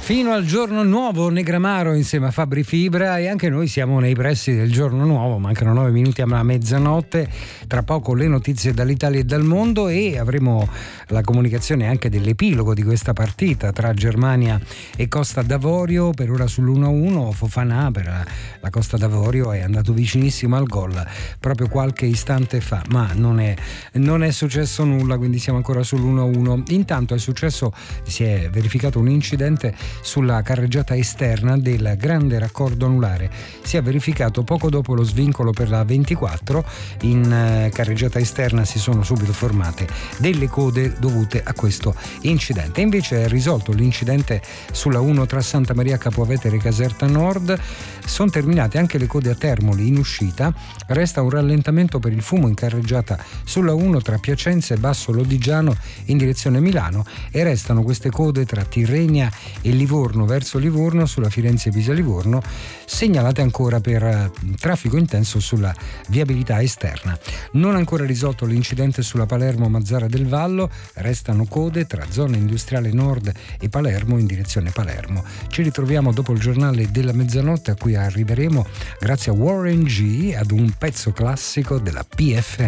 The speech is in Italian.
Fino al giorno nuovo, Negramaro insieme a Fabri Fibra, e anche noi siamo nei pressi del giorno nuovo. Mancano 9 minuti alla mezzanotte. Tra poco le notizie dall'Italia e dal mondo, e avremo la comunicazione anche dell'epilogo di questa partita tra Germania e Costa d'Avorio. Per ora sull'1-1 Fofana per la Costa d'Avorio è andato vicinissimo al gol proprio qualche istante fa, ma non è successo nulla, quindi siamo ancora sull'1-1. Intanto si è verificato un incidente sulla carreggiata esterna del grande raccordo anulare. Si è verificato poco dopo lo svincolo per la 24. In carreggiata esterna si sono subito formate delle code dovute a questo incidente. Invece è risolto l'incidente sulla 1 tra Santa Maria Capovetere e Caserta Nord. Sono terminate anche le code a Termoli in uscita. Resta un rallentamento per il fumo in carreggiata sulla 1 tra Piacenza e Basso Lodigiano in direzione Milano, e restano queste code tra Tirrenia e Livorno verso Livorno sulla Firenze-Pisa-Livorno, segnalate ancora per traffico intenso sulla viabilità esterna. Non ancora risolto l'incidente sulla Palermo-Mazzara del Vallo, restano code tra zona industriale nord e Palermo in direzione Palermo. Ci ritroviamo dopo il giornale della mezzanotte, a cui arriveremo grazie a Warren G ad un pezzo classico della PFM.